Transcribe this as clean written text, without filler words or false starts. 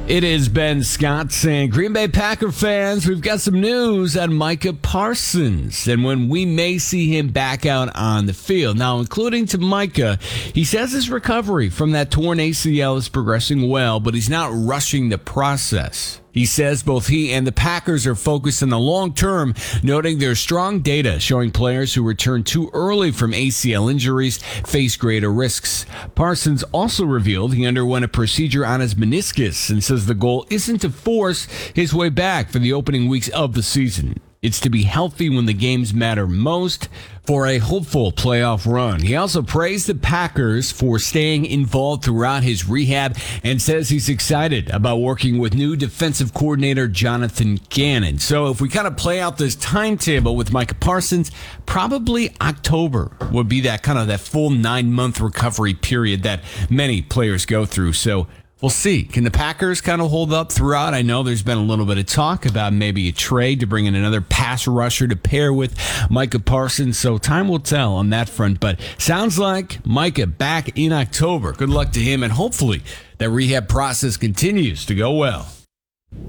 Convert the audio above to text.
It is Ben Scott saying, Green Bay Packer fans, we've got some news on Micah Parsons and when we may see him back out on the field. Now, including to Micah, he says his recovery from that torn ACL is progressing well, but he's not rushing the process. He says both he and the Packers are focused on the long term, noting there's strong data showing players who return too early from ACL injuries face greater risks. Parsons also revealed he underwent a procedure on his meniscus and says the goal isn't to force his way back for the opening weeks of the season. It's to be healthy when the games matter most for a hopeful playoff run. He also praised the Packers for staying involved throughout his rehab and says he's excited about working with new defensive coordinator Jonathan Gannon. So if we kind of play out this timetable with Micah Parsons, probably October would be that kind of that full 9-month recovery period that many players go through. So we'll see. Can the Packers kind of hold up throughout? I know there's been a little bit of talk about maybe a trade to bring in another pass rusher to pair with Micah Parsons. So time will tell on that front. But sounds like Micah back in October. Good luck to him, and hopefully that rehab process continues to go well.